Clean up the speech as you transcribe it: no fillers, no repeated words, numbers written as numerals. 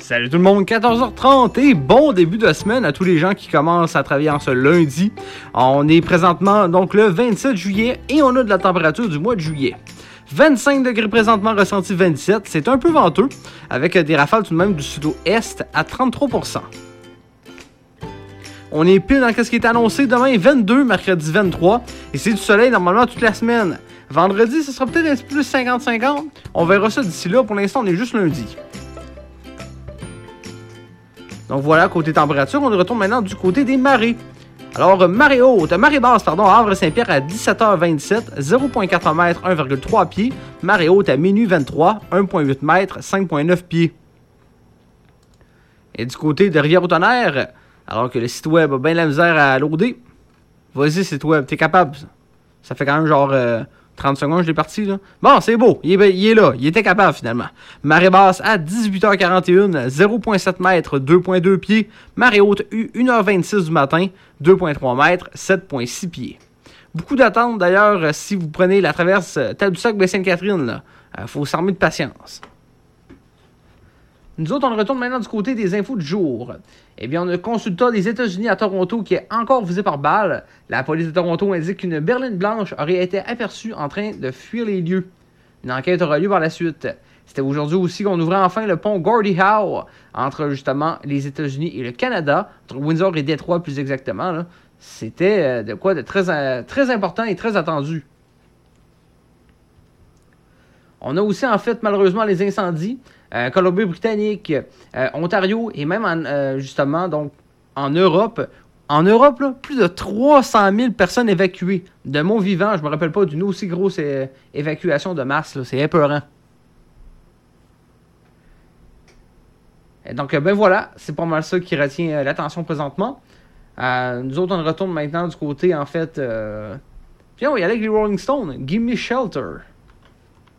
Salut tout le monde, 14h30 et bon début de semaine à tous les gens qui commencent à travailler en ce lundi. On est présentement donc le 27 juillet et on a de la température du mois de juillet. 25 degrés présentement, ressenti 27, c'est un peu venteux, avec des rafales tout de même du sud-ouest à 33%. On est pile dans ce qui est annoncé demain 22, mercredi 23, et c'est du soleil normalement toute la semaine. Vendredi, ce sera peut-être un petit peu plus 50-50, on verra ça d'ici là, pour l'instant on est juste lundi. Donc voilà, côté température, on retourne maintenant du côté des marées. Alors, marée basse, Havre-Saint-Pierre à 17h27, 0.4 mètres, 1,3 pieds. Marée haute à minuit 23, 1.8 mètres, 5.9 pieds. Et du côté de Rivière-au-Tonnerre, alors que le site web a bien la misère à loader, vas-y site web, t'es capable. Ça fait quand même genre 30 secondes, je l'ai parti là. Bon, c'est beau, il est là, il était capable finalement. Marée basse à 18h41, 0.7 mètres, 2.2 pieds. Marée haute 1h26 du matin, 2.3 mètres, 7.6 pieds. Beaucoup d'attentes d'ailleurs si vous prenez la traverse Tadoussac-Baie-Sainte-Catherine. Faut s'armer de patience. Nous autres, on retourne maintenant du côté des infos du jour. Eh bien, on a un consultat des États-Unis à Toronto qui est encore visé par balle. La police de Toronto indique qu'une berline blanche aurait été aperçue en train de fuir les lieux. Une enquête aura lieu par la suite. C'était aujourd'hui aussi qu'on ouvrait enfin le pont Gordie Howe entre justement les États-Unis et le Canada, entre Windsor et Détroit plus exactement. Là. C'était de quoi de très important et très attendu. On a aussi en fait malheureusement les incendies. Colombie-Britannique, Ontario et même justement donc en Europe. En Europe, là, plus de 300 000 personnes évacuées. De mon vivant, je me rappelle pas d'une aussi grosse évacuation de masse. Là, c'est épeurant. Et donc, ben voilà, c'est pas mal ça qui retient l'attention présentement. Nous autres, on retourne maintenant du côté, en fait... Puis on va y aller avec les Rolling Stones. Give Me Shelter.